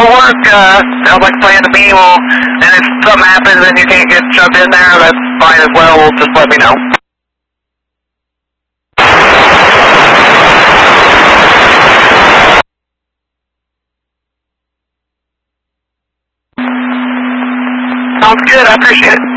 work. Sounds like plan to me. Well, and if something happens and you can't get shoved in there, that's fine as well. Just let me know. Sounds good. I appreciate it.